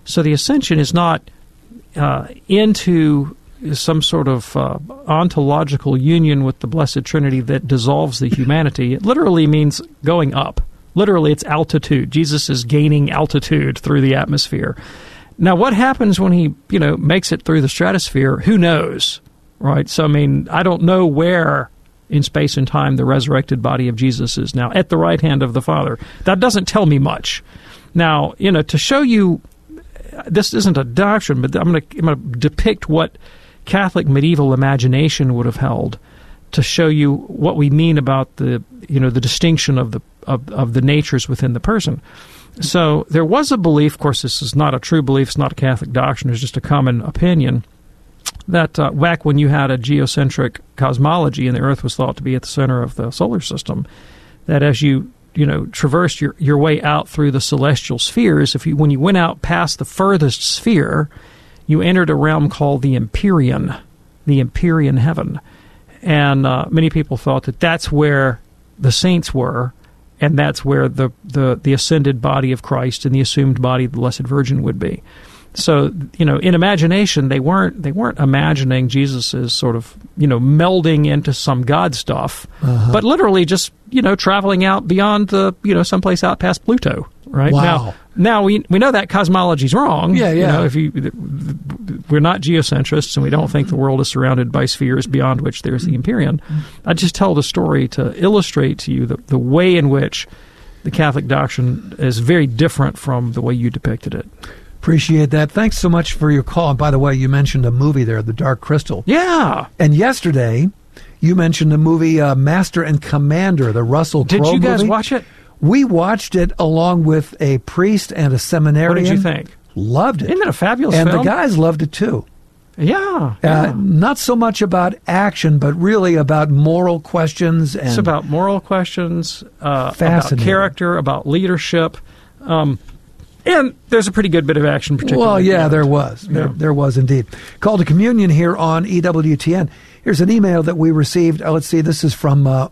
So the ascension is not into some sort of ontological union with the Blessed Trinity that dissolves the humanity. It literally means going up. Literally, it's altitude. Jesus is gaining altitude through the atmosphere. Now, what happens when he, makes it through the stratosphere? Who knows, right? So, I don't know where in space and time the resurrected body of Jesus is now, at the right hand of the Father. That doesn't tell me much. Now, to show you, this isn't a doctrine, but I'm going to depict what Catholic medieval imagination would have held to show you what we mean about the distinction of the natures within the person. So there was a belief, of course this is not a true belief, it's not a Catholic doctrine, it's just a common opinion, that back when you had a geocentric cosmology and the Earth was thought to be at the center of the solar system, that as you traversed your way out through the celestial spheres, when you went out past the furthest sphere, you entered a realm called the Empyrean heaven. And many people thought that that's where the saints were, and that's where the ascended body of Christ and the assumed body of the Blessed Virgin would be. So, in imagination, they weren't imagining Jesus as sort of, melding into some God stuff, but literally just, traveling out beyond the, someplace out past Pluto, right? Wow. Now we know that cosmology's wrong. Yeah. We're not geocentrists, and we don't think the world is surrounded by spheres beyond which there's the Empyrean. I just tell the story to illustrate to you the way in which the Catholic doctrine is very different from the way you depicted it. Appreciate that. Thanks so much for your call. And by the way, you mentioned a movie there, The Dark Crystal. Yeah. And yesterday, you mentioned the movie Master and Commander, the Russell Crowe movie. Did you guys watch it? We watched it along with a priest and a seminarian. What did you think? Loved it. Isn't it a fabulous film? And the guys loved it too. Yeah. Not so much about action, but really about moral questions. It's about moral questions, about character, about leadership. And there's a pretty good bit of action, particularly. Well, yeah, there was. Yeah. There was indeed. Call to Communion here on EWTN. Here's an email that we received. Let's see. This is from no.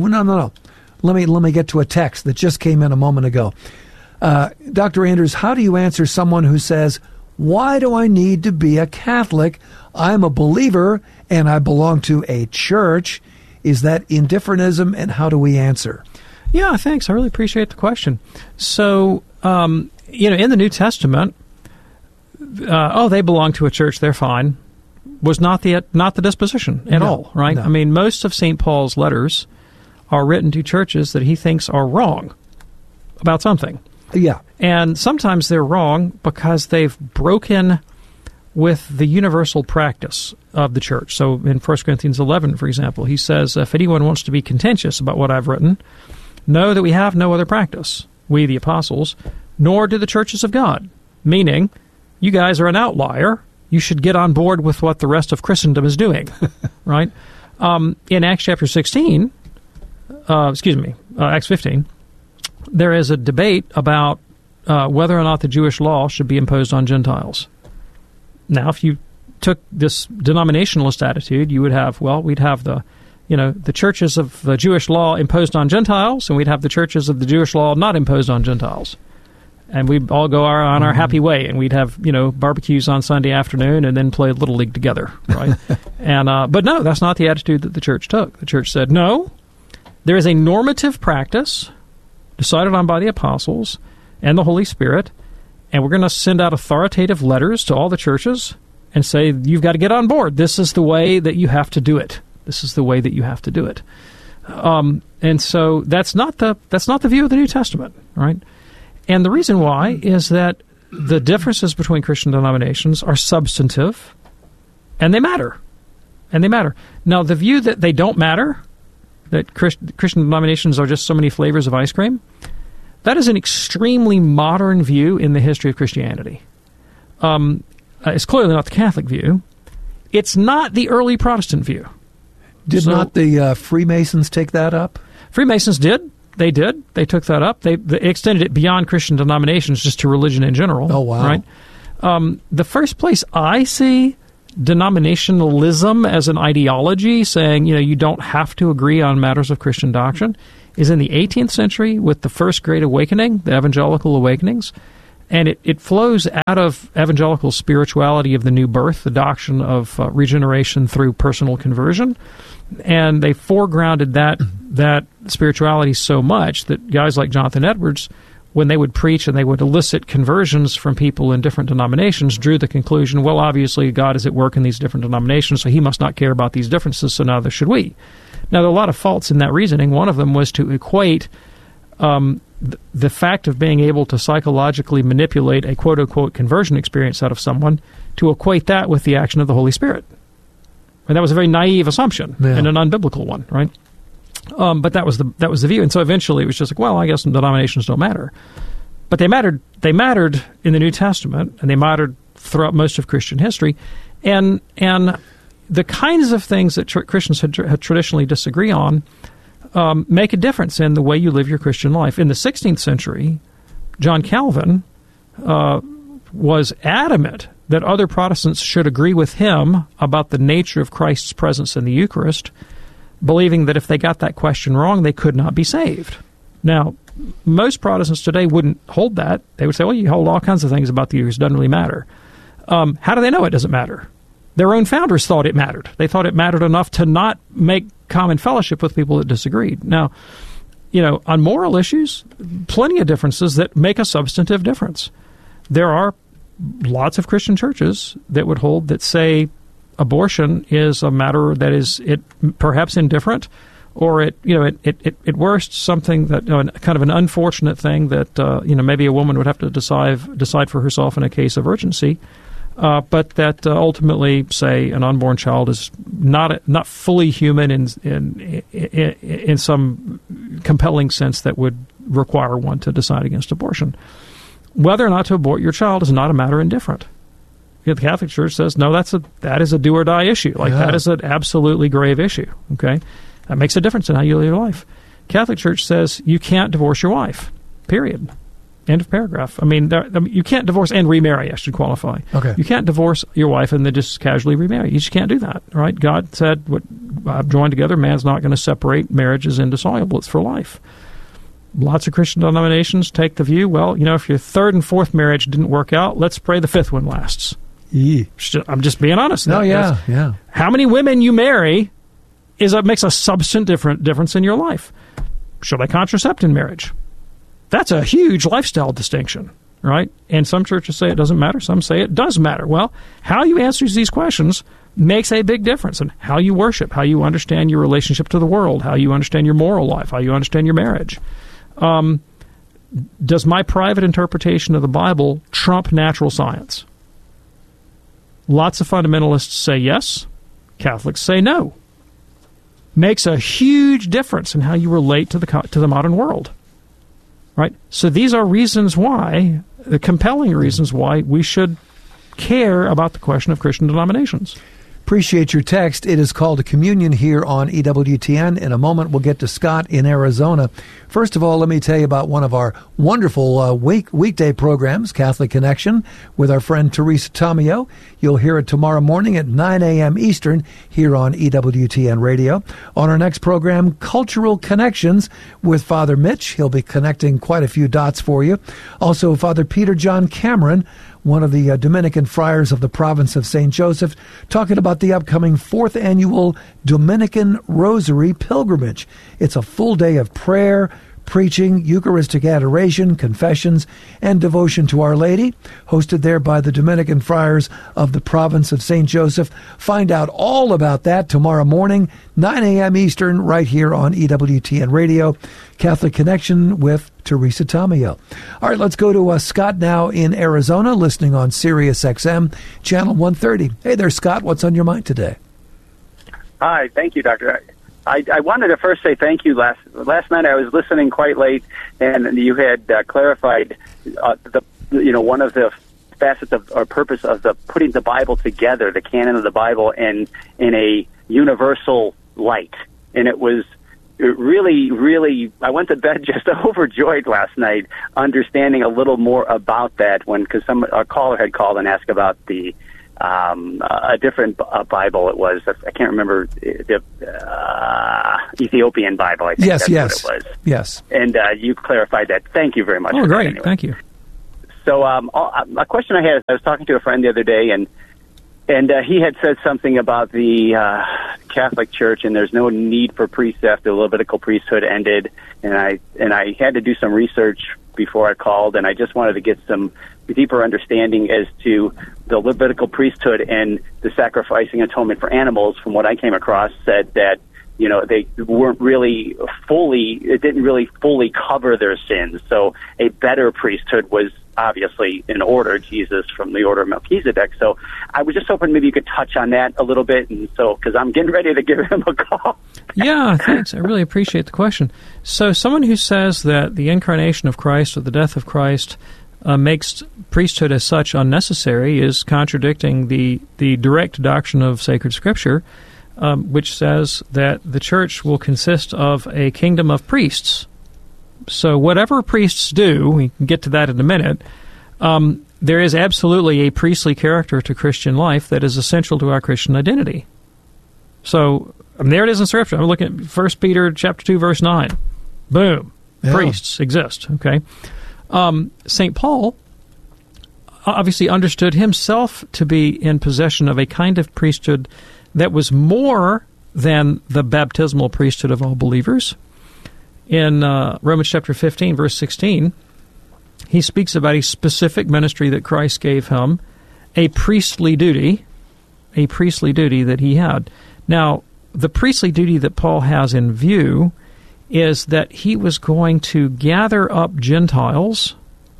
Let me get to a text that just came in a moment ago. Dr. Anders, how do you answer someone who says, "Why do I need to be a Catholic? I'm a believer and I belong to a church." Is that indifferentism, and how do we answer? Yeah, thanks. I really appreciate the question. So, in the New Testament, they belong to a church, they're fine, was not the disposition at all, right? No. Most of St. Paul's letters are written to churches that he thinks are wrong about something. Yeah. And sometimes they're wrong because they've broken with the universal practice of the church. So in 1 Corinthians 11, for example, he says, if anyone wants to be contentious about what I've written, know that we have no other practice, we the apostles, nor do the churches of God. Meaning, you guys are an outlier. You should get on board with what the rest of Christendom is doing, right? In Acts chapter 16, Acts 15, there is a debate about whether or not the Jewish law should be imposed on Gentiles. Now, if you took this denominationalist attitude, you would have, we'd have the churches of the Jewish law imposed on Gentiles, and we'd have the churches of the Jewish law not imposed on Gentiles. And we'd all go on our happy way, and we'd have, barbecues on Sunday afternoon and then play Little League together, right? But no, that's not the attitude that the church took. The church said, no, there is a normative practice decided on by the apostles and the Holy Spirit, and we're going to send out authoritative letters to all the churches and say, you've got to get on board. This is the way that you have to do it. This is the way that you have to do it. And so that's not the view of the New Testament, right? And the reason why is that the differences between Christian denominations are substantive, and they matter. Now, the view that they don't matter, that Christian denominations are just so many flavors of ice cream, that is an extremely modern view in the history of Christianity. It's clearly not the Catholic view. It's not the early Protestant view. Did not the Freemasons take that up? Freemasons did. They did. They took that up. They extended it beyond Christian denominations just to religion in general. Oh, wow. Right? The first place I see denominationalism as an ideology, saying, you don't have to agree on matters of Christian doctrine, is in the 18th century with the First Great Awakening, the Evangelical Awakenings. And it flows out of evangelical spirituality of the new birth, the doctrine of regeneration through personal conversion. And they foregrounded that spirituality so much that guys like Jonathan Edwards, when they would preach and they would elicit conversions from people in different denominations, drew the conclusion, well, obviously God is at work in these different denominations, so he must not care about these differences, so neither should we. Now, there are a lot of faults in that reasoning. One of them was to equate the fact of being able to psychologically manipulate a quote-unquote conversion experience out of someone, to equate that with the action of the Holy Spirit. And that was a very naive assumption and an unbiblical one, right? But that was the view. And so eventually it was just like, well, I guess denominations don't matter. But they mattered in the New Testament, and they mattered throughout most of Christian history. And the kinds of things that Christians had traditionally disagree on make a difference in the way you live your Christian life. In the 16th century, John Calvin was adamant that other Protestants should agree with him about the nature of Christ's presence in the Eucharist, believing that if they got that question wrong, they could not be saved. Now, most Protestants today wouldn't hold that. They would say, well, you hold all kinds of things about the Eucharist. It doesn't really matter. How do they know it doesn't matter? Their own founders thought it mattered. They thought it mattered enough to not make common fellowship with people that disagreed. Now, on moral issues, plenty of differences that make a substantive difference. There are lots of Christian churches that would hold that say abortion is a matter that is perhaps indifferent, or at worst something that kind of an unfortunate thing that maybe a woman would have to decide for herself in a case of urgency. But that ultimately, say, an unborn child is not fully human in some compelling sense that would require one to decide against abortion. Whether or not to abort your child is not a matter indifferent. The Catholic Church says, no, that is a do or die issue. That is an absolutely grave issue. Okay, that makes a difference in how you live your life. Catholic Church says you can't divorce your wife. Period. End of paragraph. You can't divorce and remarry, I should qualify. Okay. You can't divorce your wife and then just casually remarry. You just can't do that, right? God said, what I've joined together, man's not going to separate. Marriage is indissoluble. It's for life. Lots of Christian denominations take the view, well, if your third and fourth marriage didn't work out, let's pray the fifth one lasts. I'm just being honest. No, yeah. How many women you marry makes a substantive difference in your life. Should I contracept in marriage? That's a huge lifestyle distinction, right? And some churches say it doesn't matter. Some say it does matter. Well, how you answer these questions makes a big difference in how you worship, how you understand your relationship to the world, how you understand your moral life, how you understand your marriage. Does my private interpretation of the Bible trump natural science? Lots of fundamentalists say yes. Catholics say no. Makes a huge difference in how you relate to the modern world. Right? So these are reasons why, the compelling reasons why we should care about the question of Christian denominations. Appreciate your text. It is called a communion here on EWTN. In a moment, we'll get to Scott in Arizona. First of all, let me tell you about one of our wonderful weekday programs, Catholic Connection, with our friend Teresa Tomeo. You'll hear it tomorrow morning at 9 a.m. Eastern here on EWTN Radio. On our next program, Cultural Connections with Father Mitch. He'll be connecting quite a few dots for you. Also, Father Peter John Cameron, one of the Dominican friars of the province of St. Joseph, talking about the upcoming 4th annual Dominican Rosary Pilgrimage. It's a full day of prayer, preaching, Eucharistic adoration, confessions, and devotion to Our Lady, hosted there by the Dominican friars of the province of St. Joseph. Find out all about that tomorrow morning, 9 a.m. Eastern, right here on EWTN Radio. Catholic Connection with Teresa Tomeo. All right, let's go to Scott now in Arizona, listening on Sirius XM, Channel 130. Hey there, Scott. What's on your mind today? Hi, thank you, Doctor. I wanted to first say thank you. Last night I was listening quite late, and you had clarified one of the facets of or purpose of the putting the Bible together, the canon of the Bible, in a universal light. And it was really, really, I went to bed just overjoyed last night, understanding a little more about that because a caller had called and asked about a different Bible. It was, I can't remember, the Ethiopian Bible, I think yes. what it was. Yes. And you clarified that. Thank you very much. Oh, great. Anyway. Thank you. So a question I had is I was talking to a friend the other day, and he had said something about the Catholic Church, and there's no need for priests after the Levitical priesthood ended. And I had to do some research before I called, and I just wanted to get some deeper understanding as to the Levitical priesthood and the sacrificing atonement for animals. From what I came across, said that they weren't really it didn't really fully cover their sins. So a better priesthood was obviously in order, Jesus from the order of Melchizedek. So I was just hoping maybe you could touch on that a little bit, and so because I'm getting ready to give him a call. Yeah, thanks. I really appreciate the question. So someone who says that the incarnation of Christ or the death of Christ makes priesthood as such unnecessary is contradicting the direct doctrine of sacred Scripture, which says that the church will consist of a kingdom of priests. So whatever priests do, we can get to that in a minute, there is absolutely a priestly character to Christian life that is essential to our Christian identity. So there it is in Scripture. I'm looking at 1 Peter chapter 2, verse 9. Boom. Yeah. Priests exist. Okay. St. Paul obviously understood himself to be in possession of a kind of priesthood that was more than the baptismal priesthood of all believers. In Romans chapter 15, verse 16, he speaks about a specific ministry that Christ gave him, a priestly duty that he had. Now, the priestly duty that Paul has in view is that he was going to gather up Gentiles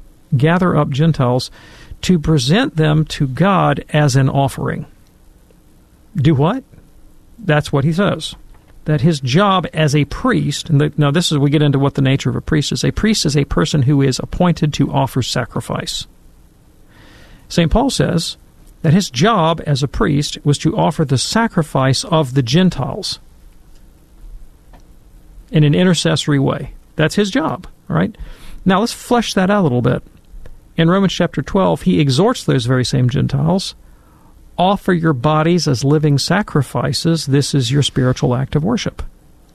to present them to God as an offering. Do what? That's what he says. That his job as a priest, and now this is we get into what the nature of a priest is. A priest is a person who is appointed to offer sacrifice. St. Paul says that his job as a priest was to offer the sacrifice of the Gentiles in an intercessory way. That's his job, all right? Now let's flesh that out a little bit. In Romans chapter 12, he exhorts those very same Gentiles, offer your bodies as living sacrifices. This is your spiritual act of worship.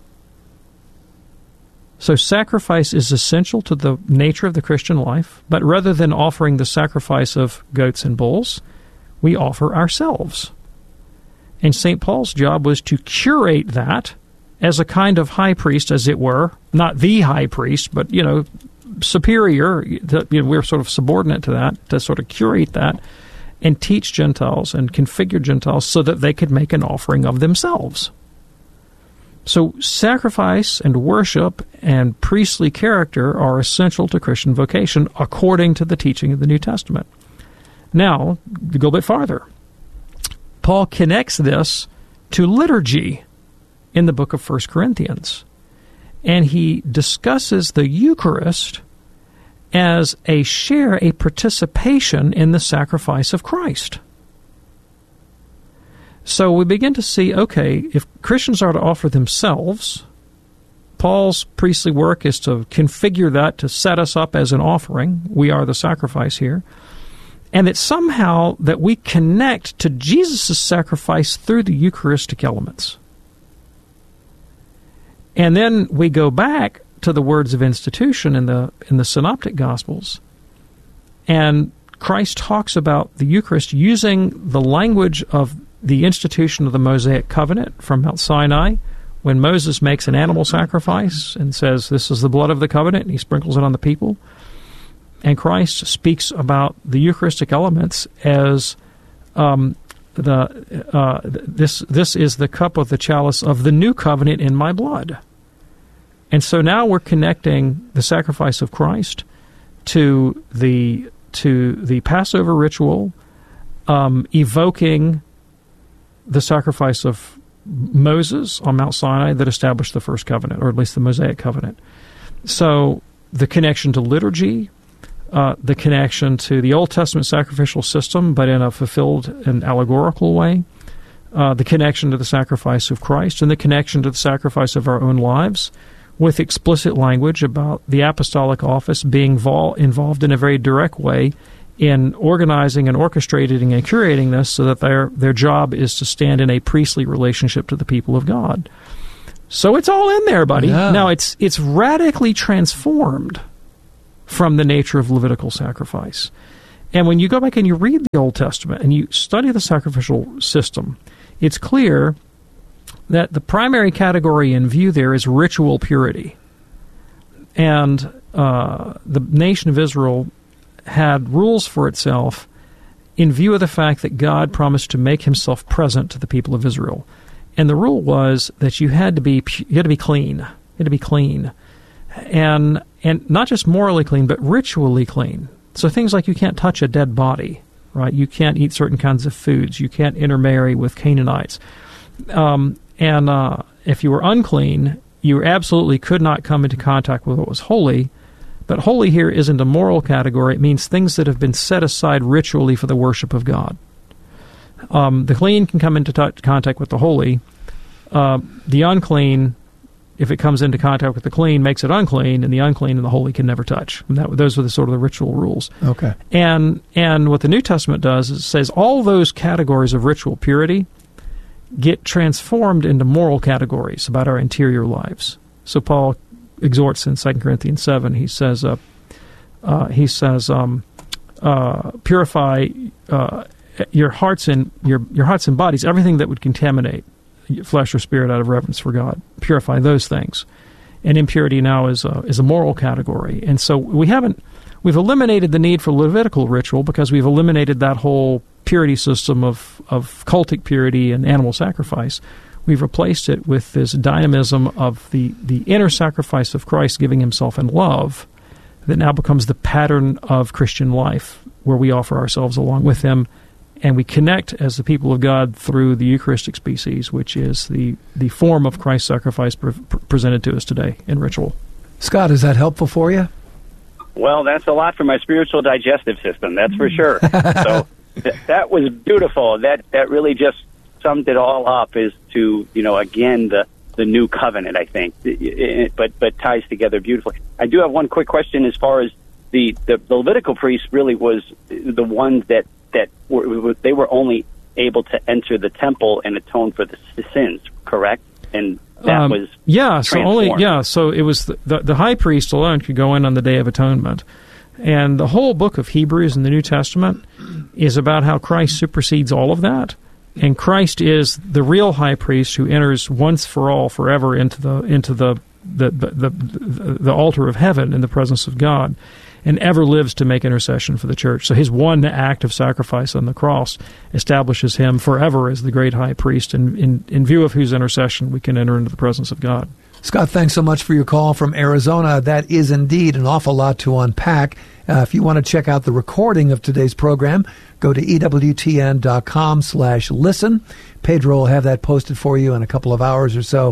So sacrifice is essential to the nature of the Christian life, but rather than offering the sacrifice of goats and bulls, we offer ourselves. And St. Paul's job was to curate that as a kind of high priest, as it were, not the high priest, but, superior. We're sort of subordinate to that, to sort of curate that and teach Gentiles and configure Gentiles so that they could make an offering of themselves. So sacrifice and worship and priestly character are essential to Christian vocation according to the teaching of the New Testament. Now, to go a bit farther, Paul connects this to liturgy in the book of 1 Corinthians. And he discusses the Eucharist as a share, a participation in the sacrifice of Christ. So we begin to see, okay, if Christians are to offer themselves, Paul's priestly work is to configure that to set us up as an offering. We are the sacrifice here. And that somehow that we connect to Jesus' sacrifice through the Eucharistic elements. And then we go back to the words of institution in the Synoptic Gospels, and Christ talks about the Eucharist using the language of the institution of the Mosaic covenant from Mount Sinai, when Moses makes an animal sacrifice and says, "This is the blood of the covenant," and he sprinkles it on the people. And Christ speaks about the Eucharistic elements as this is the cup of the chalice of the new covenant in my blood. And so now we're connecting the sacrifice of Christ to the Passover ritual, evoking the sacrifice of Moses on Mount Sinai that established the first covenant, or at least the Mosaic covenant. So the connection to liturgy, the connection to the Old Testament sacrificial system, but in a fulfilled and allegorical way, the connection to the sacrifice of Christ, and the connection to the sacrifice of our own lives, with explicit language about the apostolic office being involved in a very direct way in organizing and orchestrating and curating this so that their job is to stand in a priestly relationship to the people of God. So it's all in there, buddy. Yeah. Now, it's radically transformed from the nature of Levitical sacrifice. And when you go back and you read the Old Testament and you study the sacrificial system, it's clear that the primary category in view there is ritual purity. And the nation of Israel had rules for itself in view of the fact that God promised to make himself present to the people of Israel. And the rule was that you had to be clean. You had to be clean. And not just morally clean, but ritually clean. So things like you can't touch a dead body, right? You can't eat certain kinds of foods. You can't intermarry with Canaanites. And if you were unclean, you absolutely could not come into contact with what was holy. But holy here isn't a moral category. It means things that have been set aside ritually for the worship of God. The clean can come into contact with the holy. The unclean, if it comes into contact with the clean, makes it unclean, and the unclean and the holy can never touch. And those are the sort of the ritual rules. Okay. And what the New Testament does is it says all those categories of ritual purity get transformed into moral categories about our interior lives. So Paul exhorts in 2 Corinthians 7. He says, purify your hearts and bodies, everything that would contaminate flesh or spirit out of reverence for God. Purify those things. And impurity now is a moral category. And so we've eliminated the need for Levitical ritual because we've eliminated that whole purity system of cultic purity and animal sacrifice. We've replaced it with this dynamism of the inner sacrifice of Christ giving himself in love that now becomes the pattern of Christian life, where we offer ourselves along with him, and we connect as the people of God through the Eucharistic species, which is the form of Christ's sacrifice presented to us today in ritual. Scott, is that helpful for you? Well, that's a lot for my spiritual digestive system, that's for sure. So that was beautiful. That really just summed it all up as to, again, the new covenant, I think, but ties together beautifully. I do have one quick question as far as the Levitical priest really was the ones that they were only able to enter the temple and atone for the sins, correct? And that was transformed. So it was the high priest alone could go in on the Day of Atonement. And the whole book of Hebrews in the New Testament is about how Christ supersedes all of that. And Christ is the real high priest who enters once for all, forever into the altar of heaven in the presence of God, and ever lives to make intercession for the church. So his one act of sacrifice on the cross establishes him forever as the great high priest, and in view of whose intercession we can enter into the presence of God. Scott, thanks so much for your call from Arizona. That is indeed an awful lot to unpack. If you want to check out the recording of today's program, go to EWTN.com/listen. Pedro will have that posted for you in a couple of hours or so.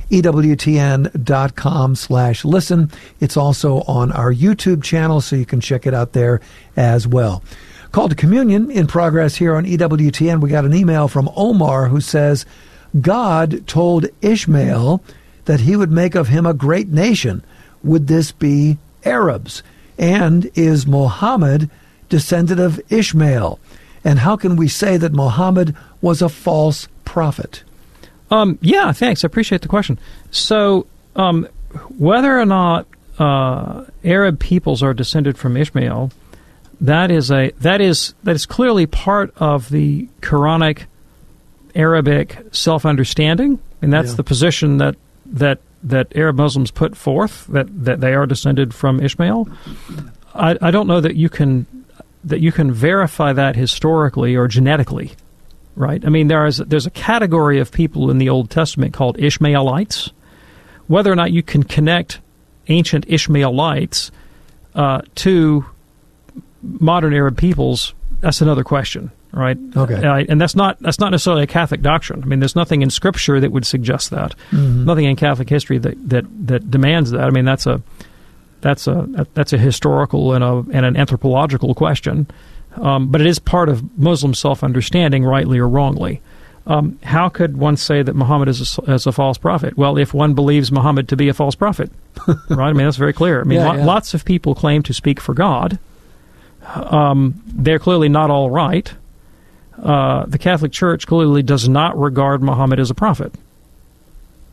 EWTN.com/listen. It's also on our YouTube channel, so you can check it out there as well. Call to Communion in progress here on EWTN. We got an email from Omar who says, God told Ishmael that he would make of him a great nation. Would this be Arabs? And is Muhammad descendant of Ishmael? And how can we say that Muhammad was a false prophet? Yeah, thanks. I appreciate the question. So, whether or not Arab peoples are descended from Ishmael, that is clearly part of the Quranic Arabic self-understanding, and that's the position that Arab Muslims put forth, that they are descended from Ishmael. I don't know that you can verify that historically or genetically. Right? I mean, there's a category of people in the Old Testament called Ishmaelites. Whether or not you can connect ancient Ishmaelites to modern Arab peoples, that's another question, right? Okay. And that's not necessarily a Catholic doctrine. I mean, there's nothing in Scripture that would suggest that. Mm-hmm. Nothing in Catholic history that demands that. I mean, that's a historical and an anthropological question. But it is part of Muslim self-understanding, rightly or wrongly. How could one say that Muhammad is a false prophet? Well, if one believes Muhammad to be a false prophet, right? I mean, that's very clear. I mean, lots of people claim to speak for God. They're clearly not all right. The Catholic Church clearly does not regard Muhammad as a prophet.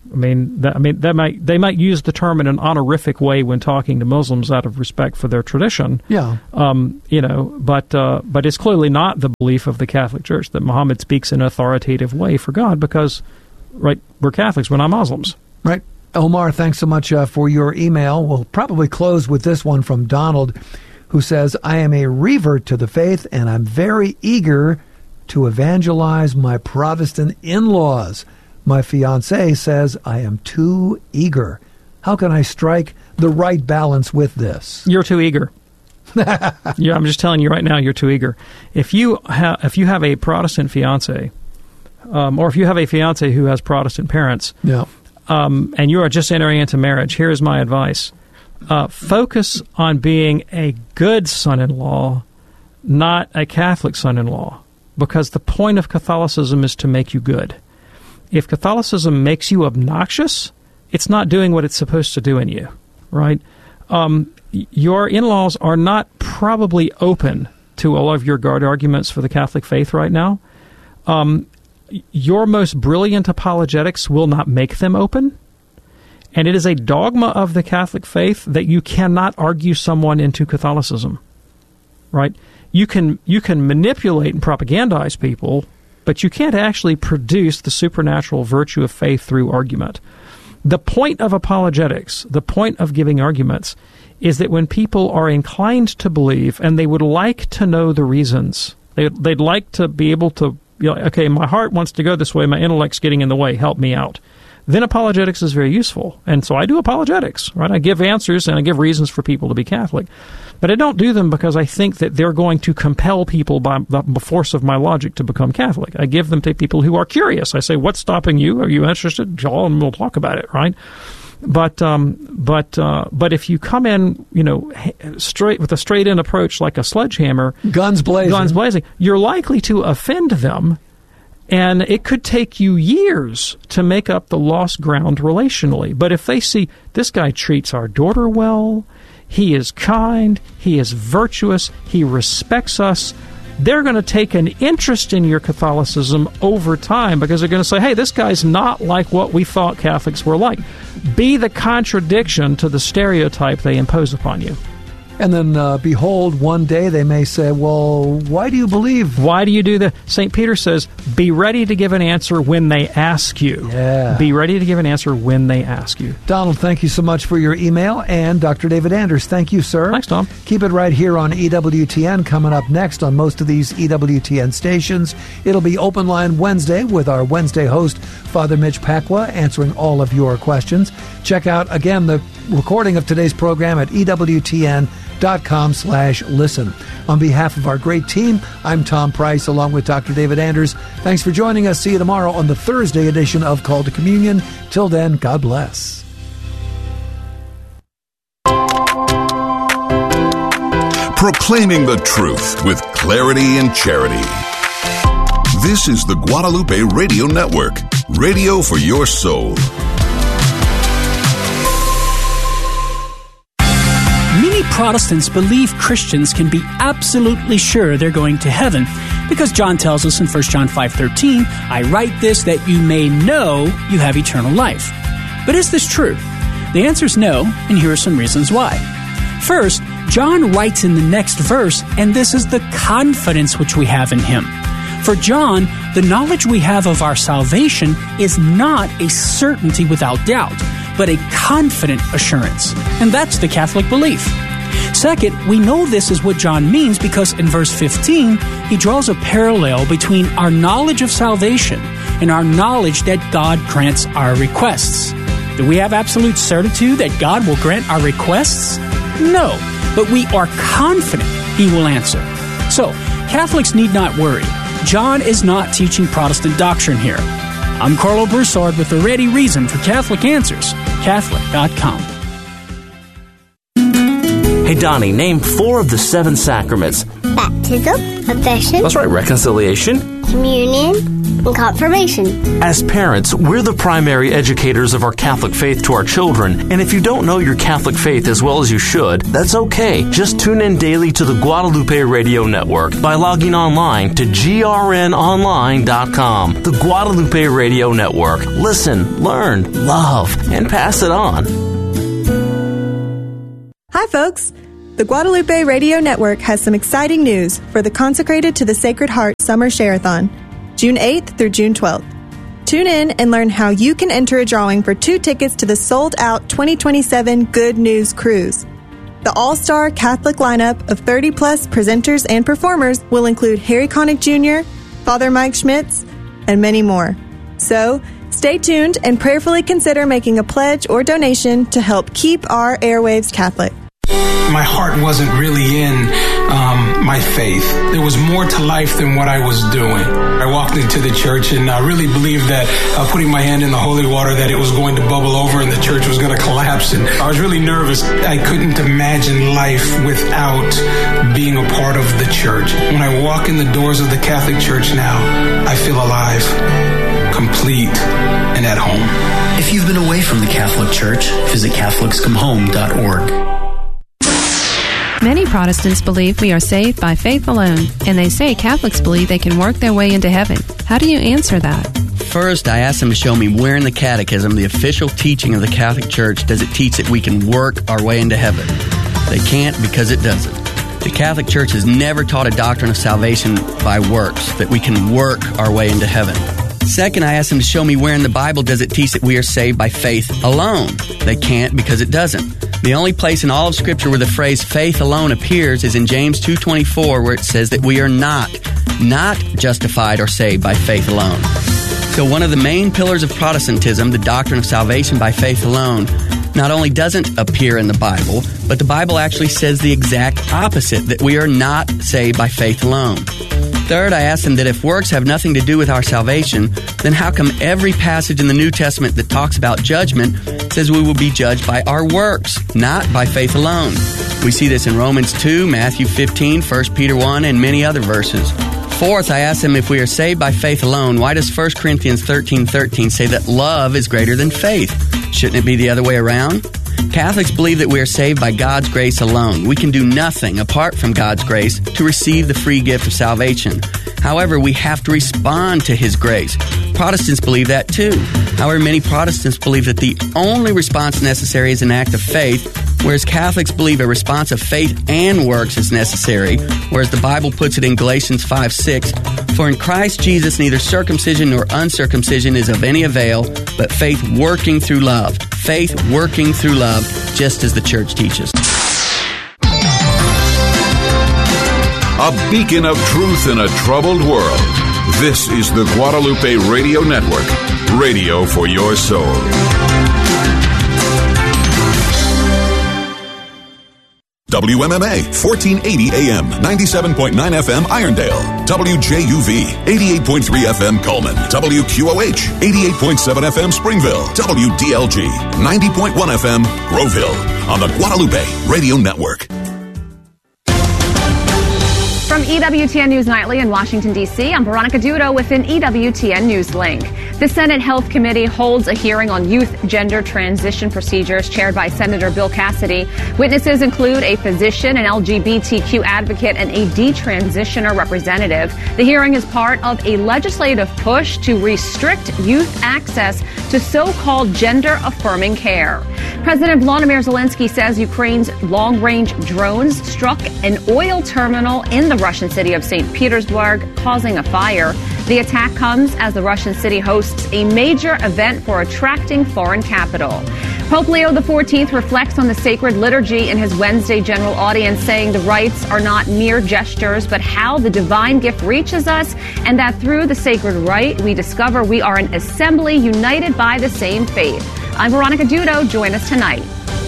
They might use the term in an honorific way when talking to Muslims out of respect for their tradition. Yeah. But it's clearly not the belief of the Catholic Church that Muhammad speaks in an authoritative way for God because, right, we're Catholics, we're not Muslims. Right. Omar, thanks so much for your email. We'll probably close with this one from Donald, who says, I am a revert to the faith, and I'm very eager to evangelize my Protestant in-laws. My fiancé says I am too eager. How can I strike the right balance with this? You're too eager. Yeah, I'm just telling you right now, you're too eager. If you have a Protestant fiancé, or if you have a fiancé who has Protestant parents, yeah, and you are just entering into marriage, here is my advice. Focus on being a good son-in-law, not a Catholic son-in-law, because the point of Catholicism is to make you good. If Catholicism makes you obnoxious, it's not doing what it's supposed to do in you, right? Your in-laws are not probably open to all of your guard arguments for the Catholic faith right now. Your most brilliant apologetics will not make them open. And it is a dogma of the Catholic faith that you cannot argue someone into Catholicism, right? You can manipulate and propagandize people, but you can't actually produce the supernatural virtue of faith through argument. The point of apologetics, the point of giving arguments, is that when people are inclined to believe and they would like to know the reasons, they'd like to be able to, okay, my heart wants to go this way, my intellect's getting in the way, help me out. Then apologetics is very useful. And so I do apologetics, right? I give answers and I give reasons for people to be Catholic. But I don't do them because I think that they're going to compel people by the force of my logic to become Catholic. I give them to people who are curious. I say, what's stopping you? Are you interested? And we'll talk about it, right? But if you come in, straight with a straight-in approach like a sledgehammer, guns blazing, you're likely to offend them. And it could take you years to make up the lost ground relationally. But if they see this guy treats our daughter well, he is kind, he is virtuous, he respects us, they're going to take an interest in your Catholicism over time because they're going to say, hey, this guy's not like what we thought Catholics were like. Be the contradiction to the stereotype they impose upon you. And then, behold, one day they may say, well, why do you believe? Why do you do that? St. Peter says, be ready to give an answer when they ask you. Yeah. Be ready to give an answer when they ask you. Donald, thank you so much for your email. And Dr. David Anders, thank you, sir. Thanks, Tom. Keep it right here on EWTN. Coming up next on most of these EWTN stations, it'll be Open Line Wednesday with our Wednesday host, Father Mitch Pacwa, answering all of your questions. Check out, again, the recording of today's program at EWTN.com/listen. On behalf of our great team, I'm Tom Price along with Dr. David Anders. Thanks for joining us. See you tomorrow on the Thursday edition of Call to Communion. Till then, God bless. Proclaiming the truth with clarity and charity. This is the Guadalupe Radio Network, radio for your soul. Many Protestants believe Christians can be absolutely sure they're going to heaven because John tells us in 1 John 5:13, I write this that you may know you have eternal life. But is this true? The answer is no, and here are some reasons why. First, John writes in the next verse, and this is the confidence which we have in him. For John, the knowledge we have of our salvation is not a certainty without doubt, but a confident assurance. And that's the Catholic belief. Second, we know this is what John means because in verse 15, he draws a parallel between our knowledge of salvation and our knowledge that God grants our requests. Do we have absolute certitude that God will grant our requests? No, but we are confident he will answer. So, Catholics need not worry. John is not teaching Protestant doctrine here. I'm Carlo Broussard with the ready reason for Catholic Answers, Catholic.com. Hey, Donnie, name 4 of the 7 sacraments. baptism, confession. That's right, reconciliation, communion, and confirmation. As parents, we're the primary educators of our Catholic faith to our children, and if you don't know your Catholic faith as well as you should, that's okay. Just tune in daily to the Guadalupe Radio Network by logging online to grnonline.com. The Guadalupe Radio Network. Listen, learn, love, and pass it on. Hi, folks. The Guadalupe Radio Network has some exciting news for the Consecrated to the Sacred Heart Summer Share-a-thon, June 8th through June 12th. Tune in and learn how you can enter a drawing for 2 tickets to the sold-out 2027 Good News Cruise. The all-star Catholic lineup of 30-plus presenters and performers will include Harry Connick Jr., Father Mike Schmitz, and many more. So, stay tuned and prayerfully consider making a pledge or donation to help keep our airwaves Catholic. My heart wasn't really in my faith. There was more to life than what I was doing. I walked into the church and I really believed that putting my hand in the holy water that it was going to bubble over and the church was going to collapse. And I was really nervous. I couldn't imagine life without being a part of the church. When I walk in the doors of the Catholic Church now, I feel alive, complete, and at home. If you've been away from the Catholic Church, visit CatholicsComeHome.org. Many Protestants believe we are saved by faith alone, and they say Catholics believe they can work their way into heaven. How do you answer that? First, I asked them to show me where in the Catechism, the official teaching of the Catholic Church, does it teach that we can work our way into heaven. They can't because it doesn't. The Catholic Church has never taught a doctrine of salvation by works, that we can work our way into heaven. Second, I asked them to show me where in the Bible does it teach that we are saved by faith alone. They can't because it doesn't. The only place in all of Scripture where the phrase faith alone appears is in James 2:24, where it says that we are not justified or saved by faith alone. So one of the main pillars of Protestantism, the doctrine of salvation by faith alone, not only doesn't appear in the Bible, but the Bible actually says the exact opposite, that we are not saved by faith alone. Third, I asked them that if works have nothing to do with our salvation, then how come every passage in the New Testament that talks about judgment says we will be judged by our works, not by faith alone? We see this in Romans 2, Matthew 15, 1 Peter 1, and many other verses. Fourth, I asked them if we are saved by faith alone, why does 1 Corinthians 13:13 say that love is greater than faith? Shouldn't it be the other way around? Catholics believe that we are saved by God's grace alone. We can do nothing apart from God's grace to receive the free gift of salvation. However, we have to respond to His grace. Protestants believe that too. However, many Protestants believe that the only response necessary is an act of faith, whereas Catholics believe a response of faith and works is necessary, whereas the Bible puts it in Galatians 5:6, "For in Christ Jesus neither circumcision nor uncircumcision is of any avail, but faith working through love." Faith working through love, just as the Church teaches. A beacon of truth in a troubled world. This is the Guadalupe Radio Network. Radio for your soul. WMMA, 1480 AM, 97.9 FM, Irondale. WJUV, 88.3 FM, Coleman. WQOH, 88.7 FM, Springville. WDLG, 90.1 FM, Groveville. On the Guadalupe Radio Network. From EWTN News Nightly in Washington, D.C., I'm Veronica Dudo with an EWTN News link. The Senate Health Committee holds a hearing on youth gender transition procedures chaired by Senator Bill Cassidy. Witnesses include a physician, an LGBTQ advocate, and a detransitioner representative. The hearing is part of a legislative push to restrict youth access to so-called gender-affirming care. President Volodymyr Zelensky says Ukraine's long-range drones struck an oil terminal in the Russian city of St. Petersburg, causing a fire. The attack comes as the Russian city hosts a major event for attracting foreign capital. Pope Leo XIV reflects on the sacred liturgy in his Wednesday general audience, saying the rites are not mere gestures, but how the divine gift reaches us, and that through the sacred rite, we discover we are an assembly united by the same faith. I'm Veronica Dudo. Join us tonight.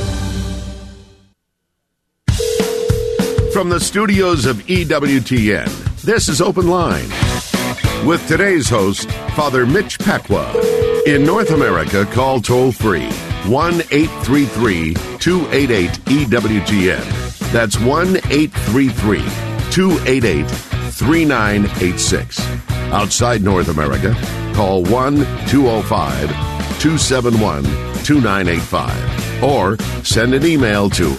From the studios of EWTN, this is Open Line. With today's host, Father Mitch Pacwa. In North America, call toll-free 1-833-288-EWTN. That's 1-833-288-EWTN. 288-3986. Outside North America, call 1-205-271-2985 or send an email to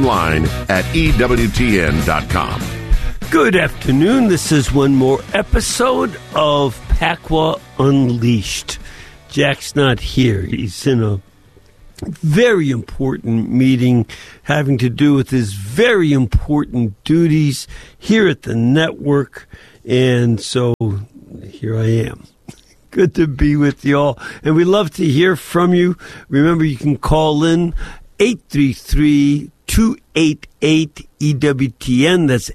openline@EWTN.com. Good afternoon. This is one more episode of Pakwa Unleashed. Jack's not here. He's in a very important meeting having to do with his very important duties here at the network. And so here I am. Good to be with y'all. And we love to hear from you. Remember, you can call in 833-288-EWTN. That's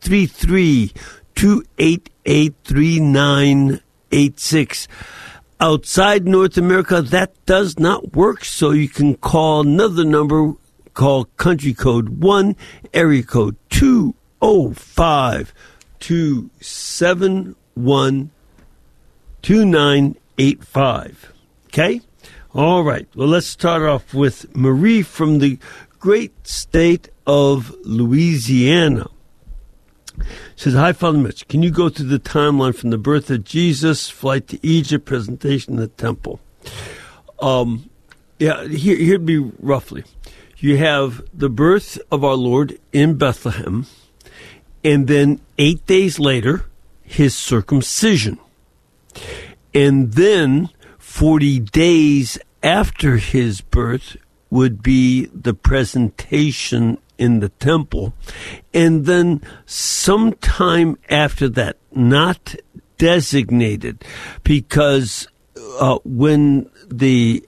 833-288-3986. Outside North America, that does not work, so you can call another number, call country code 1, area code 205-271-2985. Okay? All right. Well, let's start off with Marie from the great state of Louisiana. Says, hi, Father Mitch. Can you go through the timeline from the birth of Jesus, flight to Egypt, presentation in the temple? Here'd be roughly. You have the birth of our Lord in Bethlehem, and then 8 days later, his circumcision. And then 40 days after his birth would be the presentation in the temple. And then sometime after that, not designated, because when the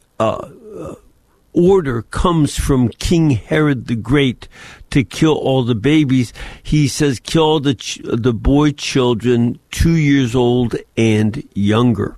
order comes from King Herod the Great to kill all the babies, he says kill all the boy children 2 years old and younger.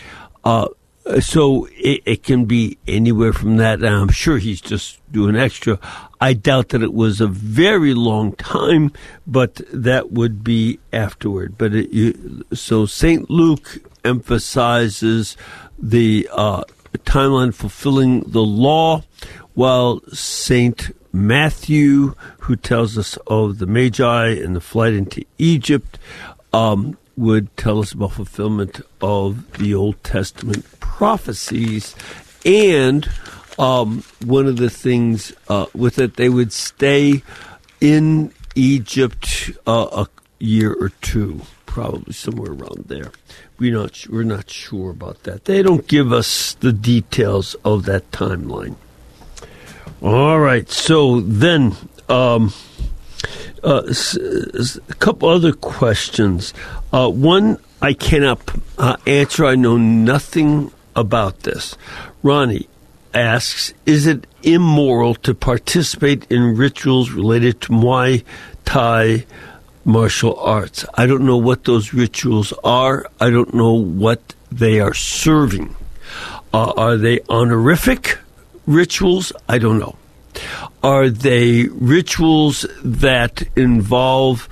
So it can be anywhere from that. And I'm sure he's just doing extra. I doubt that it was a very long time, but that would be afterward. But so St. Luke emphasizes the timeline fulfilling the law, while St. Matthew, who tells us of the Magi and the flight into Egypt, would tell us about fulfillment of the Old Testament prophecies. And one of the things with it, they would stay in Egypt a year or two, probably somewhere around there. We're not sure about that. They don't give us the details of that timeline. All right, so then a couple other questions. One I cannot answer. I know nothing about this. Ronnie asks, is it immoral to participate in rituals related to Muay Thai martial arts? I don't know what those rituals are. I don't know what they are serving. Are they honorific rituals? I don't know. Are they rituals that involve,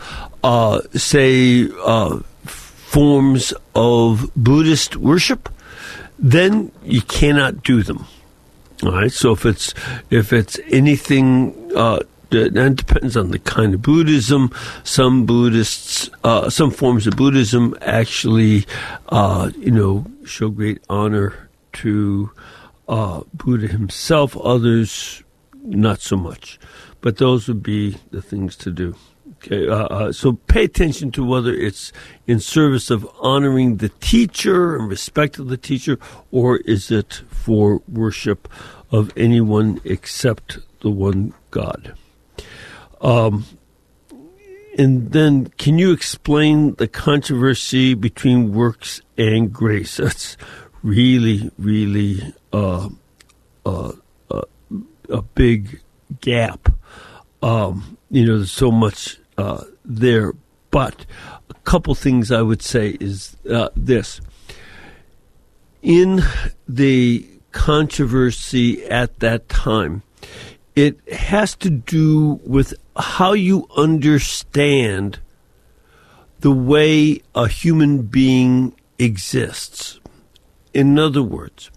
forms of Buddhist worship? Then you cannot do them. All right. So if it's anything, that depends on the kind of Buddhism. Some Buddhists, some forms of Buddhism actually, show great honor to Buddha himself. Others, not so much. But those would be the things to do. Okay, so pay attention to whether it's in service of honoring the teacher and respect of the teacher, or is it for worship of anyone except the one God. And then, can you explain the controversy between works and grace? That's really, really a big gap. There's so much there. But a couple things I would say is this. In the controversy at that time, it has to do with how you understand the way a human being exists. In other words,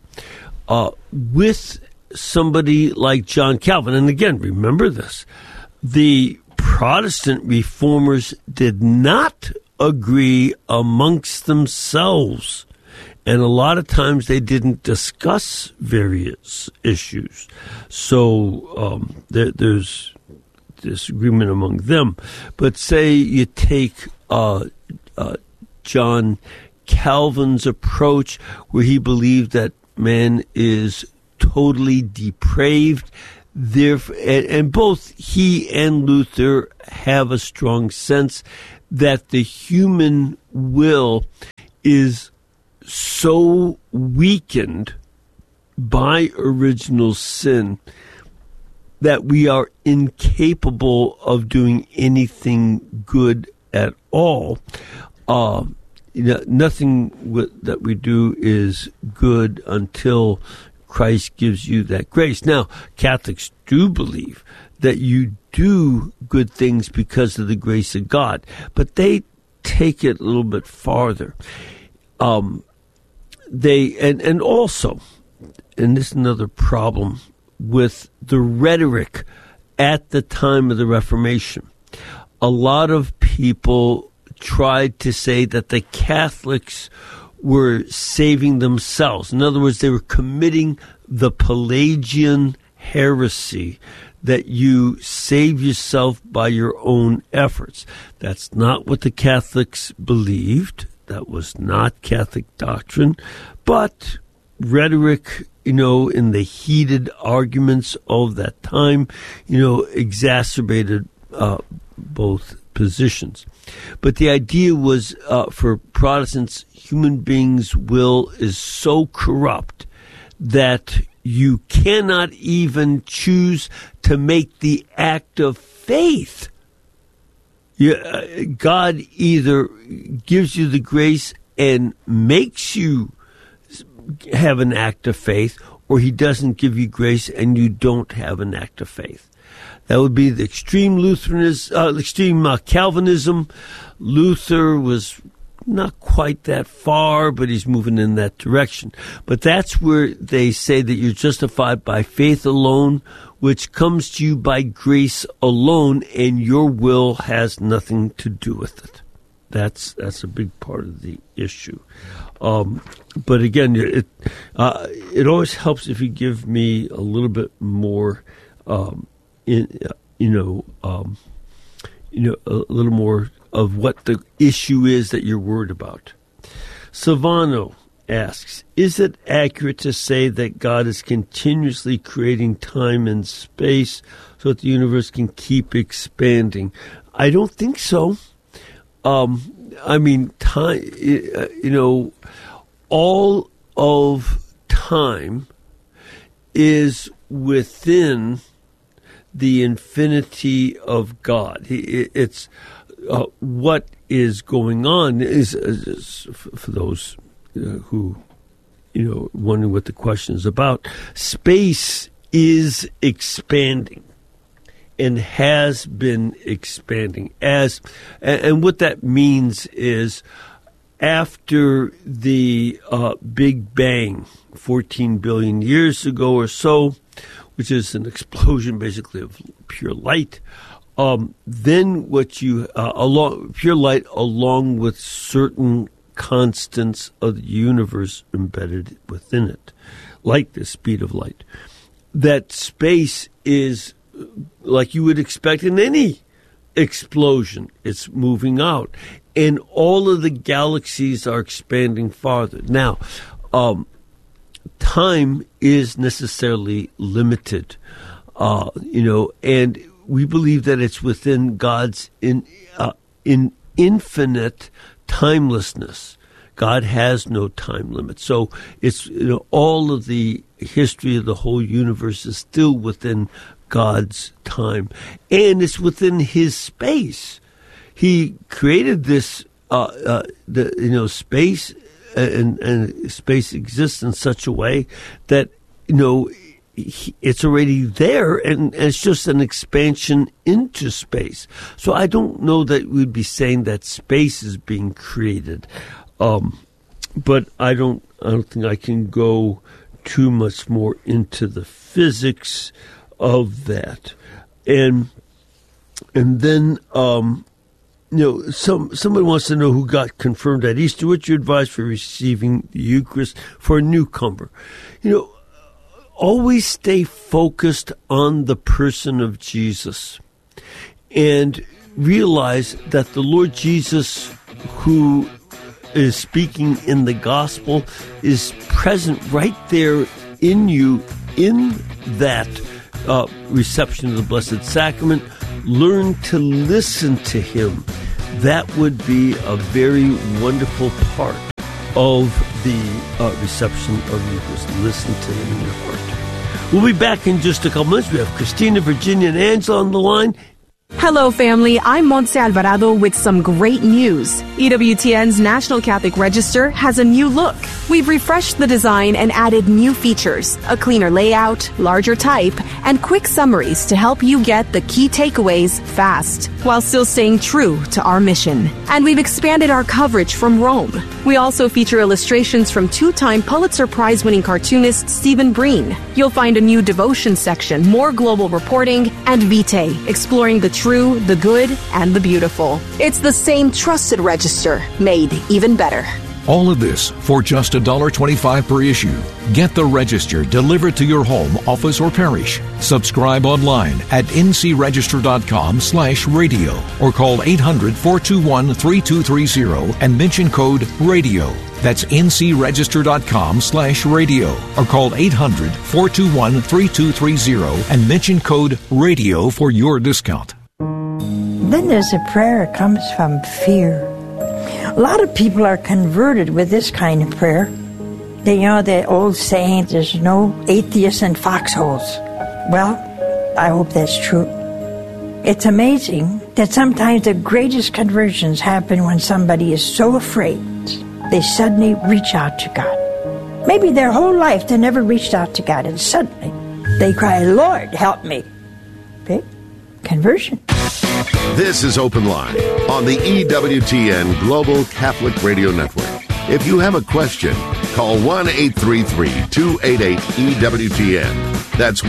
with somebody like John Calvin, and again, remember this, the Protestant reformers did not agree amongst themselves. And a lot of times they didn't discuss various issues. So there's disagreement among them. But say you take John Calvin's approach, where he believed that man is totally depraved. And both he and Luther have a strong sense that the human will is so weakened by original sin that we are incapable of doing anything good at all. Nothing that we do is good until Christ gives you that grace. Now, Catholics do believe that you do good things because of the grace of God, but they take it a little bit farther. And also, and this is another problem with the rhetoric at the time of the Reformation, a lot of people tried to say that the Catholics were saving themselves. In other words, they were committing the Pelagian heresy, that you save yourself by your own efforts. That's not what the Catholics believed. That was not Catholic doctrine. But rhetoric, in the heated arguments of that time, exacerbated both positions. But the idea was, for Protestants, human beings' will is so corrupt that you cannot even choose to make the act of faith. God either gives you the grace and makes you have an act of faith, or he doesn't give you grace and you don't have an act of faith. That would be the extreme Calvinism. Luther was not quite that far, but he's moving in that direction. But that's where they say that you're justified by faith alone, which comes to you by grace alone, and your will has nothing to do with it. That's a big part of the issue. But again, it always helps if you give me a little bit more, a little more of what the issue is that you're worried about. Silvano asks, is it accurate to say that God is continuously creating time and space so that the universe can keep expanding? I don't think so. Time, all of time is within the infinity of God. It's what is going on is for those who wondering what the question is about. Space is expanding and has been expanding and what that means is, after the Big Bang 14 billion years ago or so, which is an explosion basically of pure light, then what you pure light along with certain constants of the universe embedded within it, like the speed of light. That space is like you would expect in any explosion. It's moving out, and all of the galaxies are expanding farther. Now, time is necessarily limited, and we believe that it's within God's in infinite timelessness. God has no time limit. So it's all of the history of the whole universe is still within God's time, and it's within His space. He created this, space, and space exists in such a way that it's already there, and it's just an expansion into space. So I don't know that we'd be saying that space is being created, but I don't think I can go too much more into the physics of that. And then, somebody wants to know who got confirmed at Easter. What's your advice for receiving the Eucharist for a newcomer? Always stay focused on the person of Jesus and realize that the Lord Jesus, who is speaking in the gospel, is present right there in you in that reception of the Blessed Sacrament. Learn to listen to him. That would be a very wonderful part of the reception of the Eucharist. Listen to him in your heart. We'll be back in just a couple minutes. We have Christina, Virginia, and Angela on the line. Hello, family. I'm Montse Alvarado with some great news. EWTN's National Catholic Register has a new look. We've refreshed the design and added new features, a cleaner layout, larger type, and quick summaries to help you get the key takeaways fast, while still staying true to our mission. And we've expanded our coverage from Rome. We also feature illustrations from two-time Pulitzer Prize-winning cartoonist Stephen Breen. You'll find a new devotion section, more global reporting, and Vitae, exploring the true, the good, and the beautiful. It's the same trusted register, made even better. All of this for just $1.25 per issue. Get the Register delivered to your home, office, or parish. Subscribe online at ncregister.com/radio or call 800-421-3230 and mention code RADIO. That's ncregister.com/radio or call 800-421-3230 and mention code RADIO for your discount. Then there's a prayer that comes from fear. A lot of people are converted with this kind of prayer. They know the old saying, there's no atheists in foxholes. Well, I hope that's true. It's amazing that sometimes the greatest conversions happen when somebody is so afraid they suddenly reach out to God. Maybe their whole life they never reached out to God, and suddenly they cry, Lord, help me. Okay? Conversion. This is Open Line on the EWTN Global Catholic Radio Network. If you have a question, call 1-833-288-EWTN. That's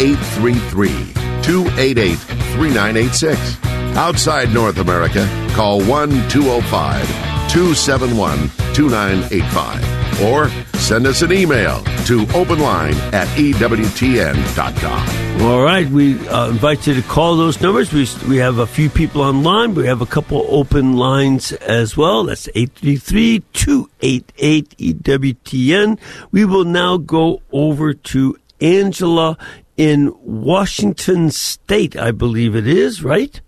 1-833-288-3986. Outside North America, call 1-205-271-2985. Or send us an email to openline@ewtn.com. All right, we invite you to call those numbers. We have a few people online. We have a couple open lines as well. That's 833-288-EWTN. We will now go over to Angela in Washington State, I believe it is, right?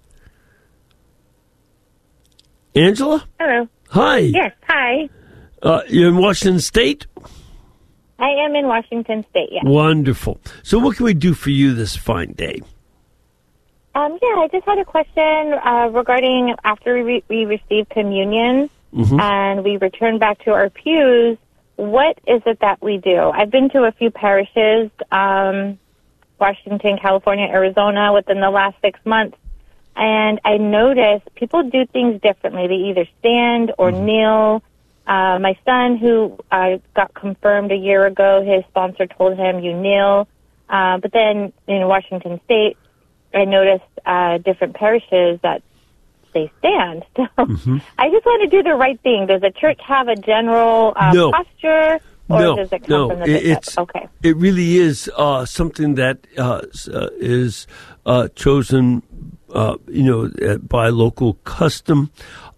Angela? Hello. Hi. Yes, hi. You're in Washington State? I am in Washington State, yes. Wonderful. So what can we do for you this fine day? I just had a question regarding after we receive communion and we return back to our pews, what is it that we do? I've been to a few parishes, Washington, California, Arizona, within the last 6 months, and I noticed people do things differently. They either stand or kneel. My son, who got confirmed a year ago, his sponsor told him, you kneel. But then in Washington State, I noticed different parishes that they stand. So I just want to do the right thing. Does the church have a general posture, or does it come from the bishop? Okay. It really is something that is chosen, by local custom.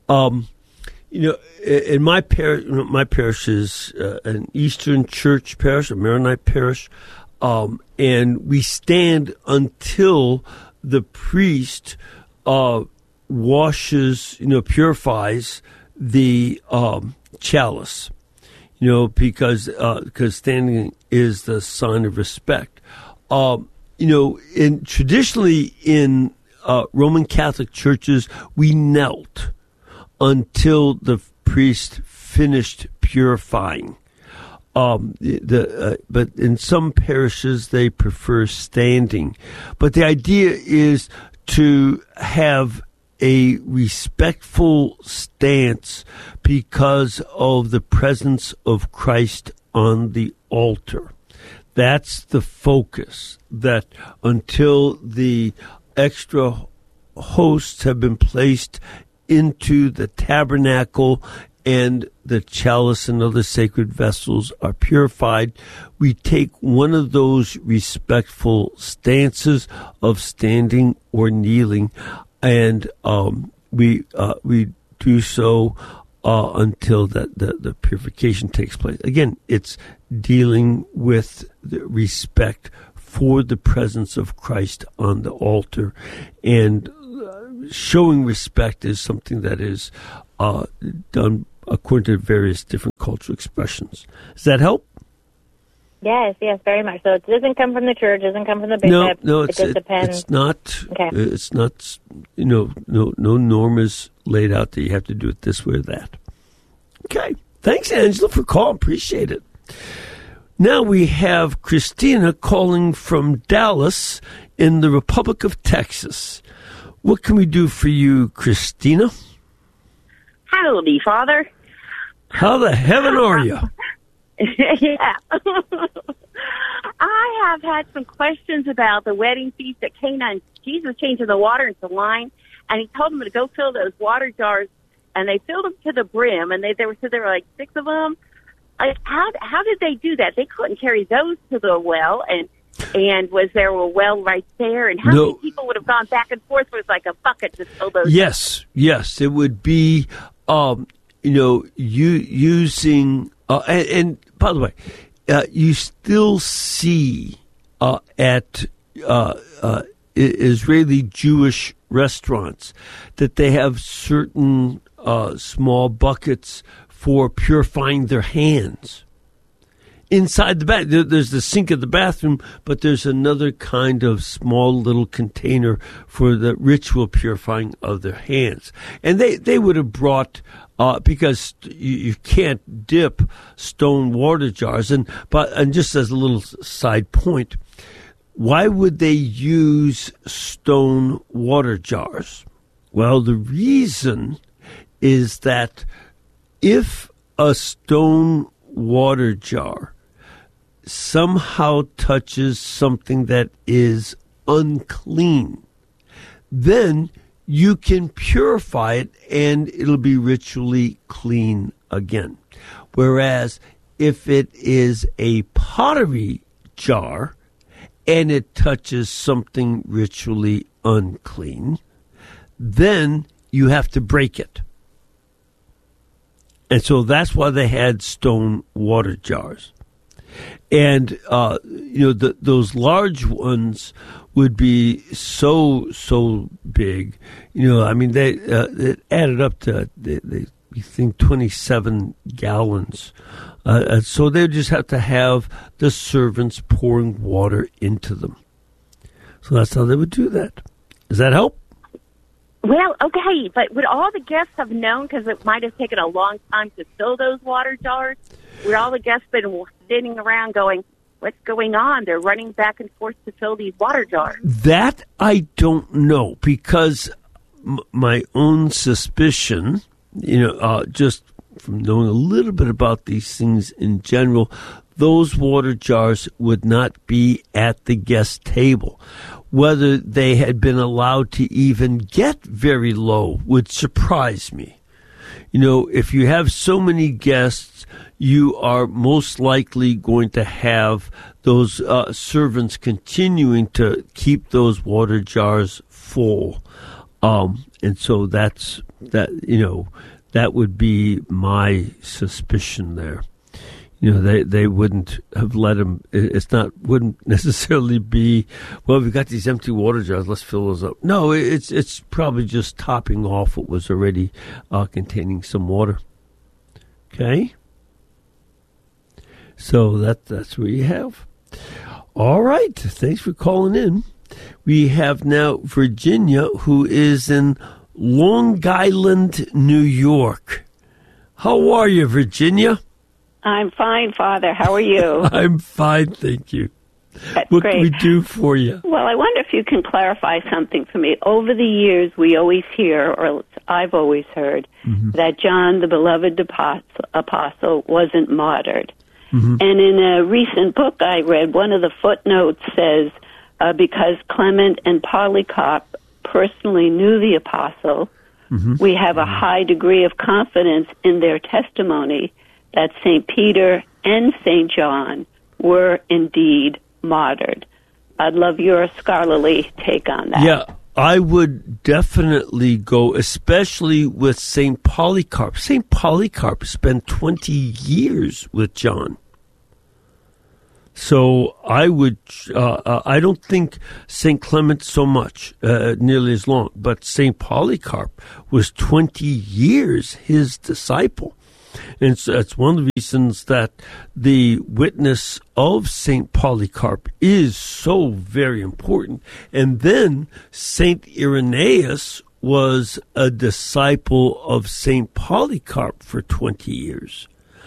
In my parish is an Eastern Church parish, a Maronite parish, and we stand until the priest washes, purifies the chalice, because standing is the sign of respect. Traditionally in Roman Catholic churches, we knelt until the priest finished purifying. But in some parishes, they prefer standing. But the idea is to have a respectful stance because of the presence of Christ on the altar. That's the focus, that until the extra hosts have been placed into the tabernacle and the chalice and other sacred vessels are purified, we take one of those respectful stances of standing or kneeling, and we do so until the purification takes place. Again, it's dealing with the respect for the presence of Christ on the altar, and showing respect is something that is done according to various different cultural expressions. Does that help? Yes, very much. So it doesn't come from the church, doesn't come from the bishop. No, it just depends. It's not. Okay. It's not. No norm is laid out that you have to do it this way or that. Okay. Thanks, Angela, for calling. Appreciate it. Now we have Christina calling from Dallas in the Republic of Texas. What can we do for you, Christina? Howdy, Father. How the heaven are you? Yeah. I have had some questions about the wedding feast at Cana, and Jesus changing the water into wine, and he told them to go fill those water jars, and they filled them to the brim, and there were like 6 of them. Like, how did they do that? They couldn't carry those to the well, and was there a well right there? And how many people would have gone back and forth with like a bucket to fill those? Yes, it would be, using, and by the way, you still see at Israeli Jewish restaurants that they have certain small buckets for purifying their hands. Inside the bath, there's the sink of the bathroom, but there's another kind of small little container for the ritual purifying of their hands. And they would have brought, because you can't dip stone water jars. And just as a little side point, why would they use stone water jars? Well, the reason is that if a stone water jar somehow touches something that is unclean, then you can purify it and it'll be ritually clean again. Whereas if it is a pottery jar and it touches something ritually unclean, then you have to break it. And so that's why they had stone water jars. And, those large ones would be so big. They it added up to, you think, 27 gallons. So they just have to have the servants pouring water into them. So that's how they would do that. Does that help? Well, okay, but would all the guests have known, because it might have taken a long time to fill those water jars? Would all the guests been sitting around going, what's going on? They're running back and forth to fill these water jars. That I don't know, because my own suspicion, just from knowing a little bit about these things in general, those water jars would not be at the guest table. Whether they had been allowed to even get very low would surprise me. If you have so many guests, you are most likely going to have those servants continuing to keep those water jars full. And so that would be my suspicion there. They wouldn't have let him. Wouldn't necessarily be, well, we've got these empty water jars, let's fill those up. No, it's probably just topping off what was already containing some water. Okay? So that's what you have. All right. Thanks for calling in. We have now Virginia, who is in Long Island, New York. How are you, Virginia? I'm fine, Father. How are you? I'm fine, thank you. That's what great. Can we do for you? Well, I wonder if you can clarify something for me. Over the years, we always hear, or I've always heard, that John, the beloved apostle, wasn't martyred. And in a recent book I read, one of the footnotes says, because Clement and Polycarp personally knew the apostle, we have a high degree of confidence in their testimony that St. Peter and St. John were indeed martyred. I'd love your scholarly take on that. Yeah, I would definitely go, especially with St. Polycarp. St. Polycarp spent 20 years with John. So I would, I don't think St. Clement so much, nearly as long, but St. Polycarp was 20 years his disciple. And so that's one of the reasons that the witness of St. Polycarp is so very important. And then St. Irenaeus was a disciple of St. Polycarp for 20 years.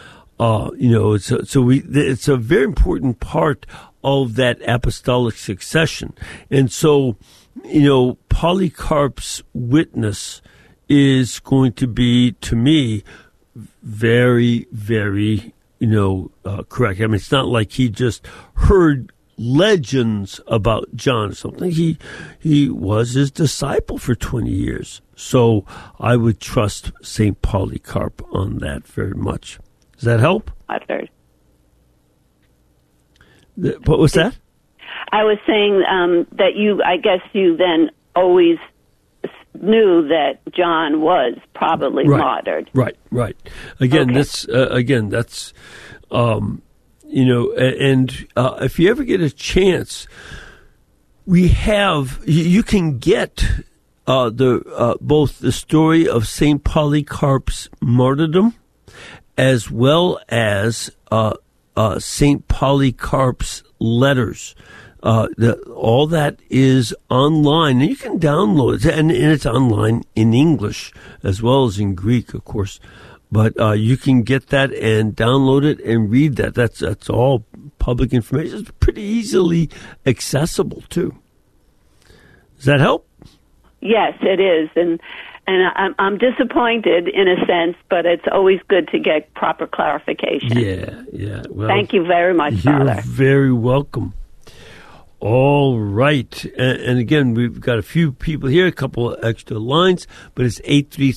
It's a very important part of that apostolic succession. And so, Polycarp's witness is going to be, to me, very, very, correct. I mean, it's not like he just heard legends about John or something. He was his disciple for 20 years. So I would trust St. Polycarp on that very much. Does that help? I've heard. What was that? I was saying that I guess you then always knew that John was probably martyred. Right. Again, Okay. that's and if you ever get a chance, you can get both the story of St. Polycarp's martyrdom as well as St. Polycarp's letters. All that is online, and you can download it, and it's online in English as well as in Greek, of course. But you can get that and download it and read that. That's all public information. It's pretty easily accessible too. Does that help? Yes, it is, and I'm disappointed in a sense, but it's always good to get proper clarification. Yeah. Well, thank you very much, Father. You're very welcome. All right. And again, we've got a few people here, a couple of extra lines, but it's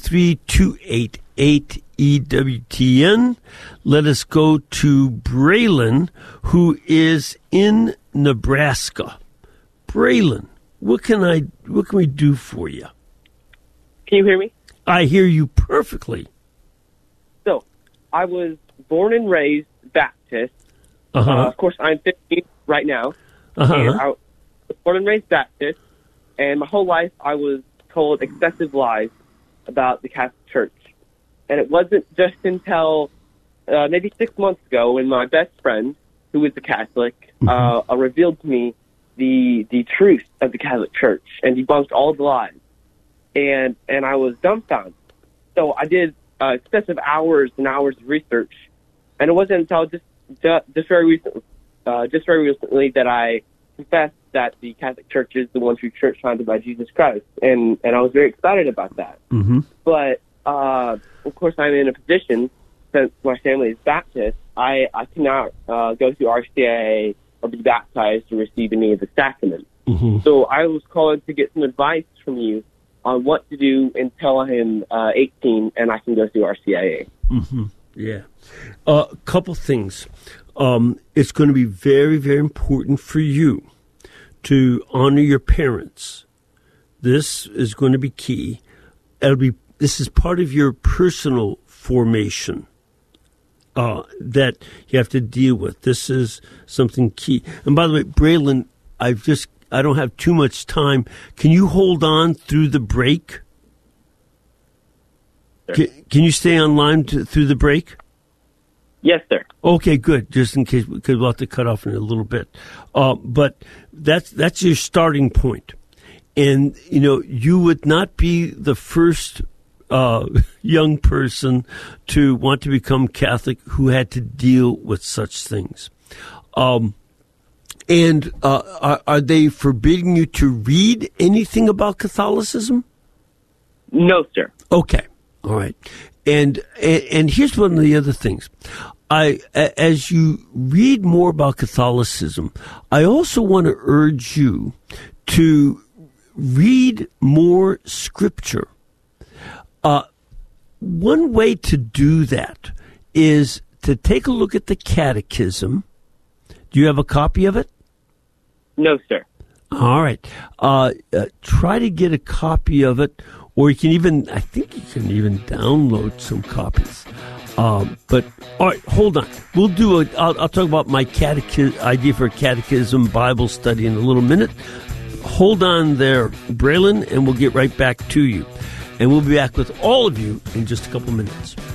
833-288-EWTN. Let us go to Braylon, who is in Nebraska. Braylon, what can we do for you? Can you hear me? I hear you perfectly. So, I was born and raised Baptist. Of course, I'm 15 right now. And I was born and raised Baptist, and my whole life I was told excessive lies about the Catholic Church. And it wasn't just until maybe 6 months ago when my best friend, who is a Catholic, revealed to me the truth of the Catholic Church and debunked all the lies. And I was dumbfounded. So I did excessive hours and hours of research, and it wasn't until just very recently that I confessed that the Catholic Church is the one true church founded by Jesus Christ, and I was very excited about that. But of course, I'm in a position, since my family is Baptist, I cannot go to RCIA or be baptized to receive any of the sacraments. So I was calling to get some advice from you on what to do until I'm 18 and I can go through RCIA. Yeah. A couple things. It's going to be very, very important for you to honor your parents. This is going to be key. This is part of your personal formation that you have to deal with. This is something key. And by the way, Braylon, I don't have too much time. Can you hold on through the break? Sure. Can you stay online through the break? Yes, sir. Okay, good. Just in case, because we'll have to cut off in a little bit. But that's your starting point. And, you would not be the first young person to want to become Catholic who had to deal with such things. And are they forbidding you to read anything about Catholicism? No, sir. Okay. All right. And here's one of the other things. As you read more about Catholicism, I also want to urge you to read more Scripture. One way to do that is to take a look at the Catechism. Do you have a copy of it? No, sir. All right. Try to get a copy of it, or you can even, I think you can even download some copies. But, all right, hold on. I'll talk about my idea for a catechism Bible study in a little minute. Hold on there, Braylon, and we'll get right back to you. And we'll be back with all of you in just a couple minutes.